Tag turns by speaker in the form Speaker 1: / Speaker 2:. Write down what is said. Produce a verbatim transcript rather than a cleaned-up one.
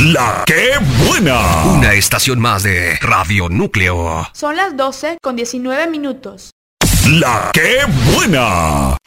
Speaker 1: La que buena.
Speaker 2: Una estación más de Radio Núcleo.
Speaker 3: Son las doce con diecinueve minutos.
Speaker 1: La que buena.